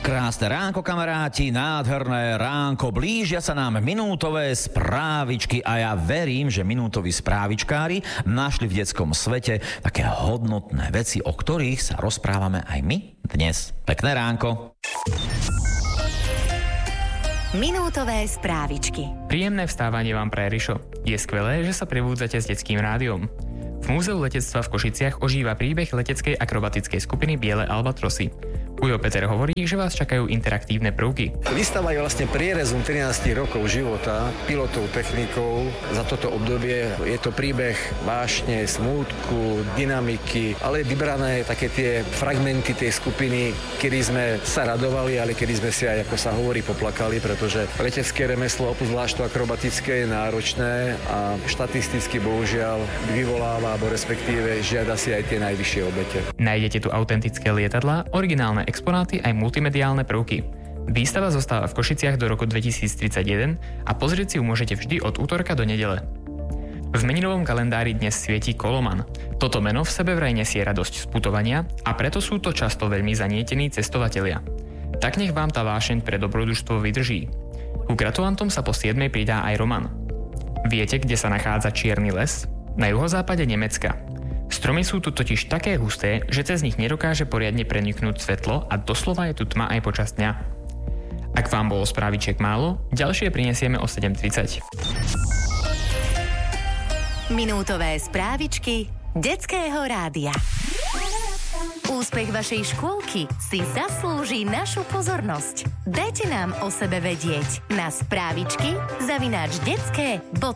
Krásne ránko, kamaráti, nádherné ránko. Blížia sa nám minútové správičky a ja verím, že minútoví správičkári našli v detskom svete také hodnotné veci, o ktorých sa rozprávame aj my dnes. Pekné ránko. Minútové správičky. Príjemné vstávanie vám praje Rišo. Je skvelé, že sa prebúdzate s detským rádiom. V Múzeu letectva v Košiciach ožíva príbeh leteckej akrobatickej skupiny Biele albatrosy. Ujo Peter hovorí, že vás čakajú interaktívne prvky. Výstava je vlastne prierezom 13 rokov života pilotov, technikov. Za toto obdobie je to príbeh vášne, smútku, dynamiky, ale vybrané také tie fragmenty tej skupiny, kedy sme sa radovali, ale kedy sme si aj, ako sa hovorí, poplakali, pretože letecké remeslo, zvlášť to akrobatické, je náročné a štatisticky bohužiaľ vyvoláva, alebo respektíve žiada si aj tie najvyššie obete. Nájdete tu autentické lietadlá, originálne exponáty aj multimediálne prvky. Výstava zostáva v Košiciach do roku 2031 a pozrieť si ju môžete vždy od útorka do nedele. V meninovom kalendári dnes svieti Koloman. Toto meno v sebe vraj nesie radosť z putovania a preto sú to často veľmi zanietení cestovatelia. Tak nech vám tá vášeň pre dobrodružstvo vydrží. Ku gratulantom sa po 7. pridá aj Roman. Viete, kde sa nachádza Čierny les? Na juhozápade Nemecka. Stromy sú tu totiž také husté, že cez nich nedokáže poriadne preniknúť svetlo a doslova je tu tma aj počas dňa. Ak vám bolo správičiek málo, ďalšie prinesieme o 7:30. Minútové správičky detského rádia. Úspech vašej škôlky si zaslúži našu pozornosť. Dajte nám o sebe vedieť na správičky@detske.sk.